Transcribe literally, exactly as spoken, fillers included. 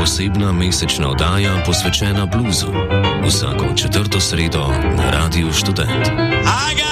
posebna mesečna oddaja posvečena bluzu. Vsako četrto sredo na Radiu Študent.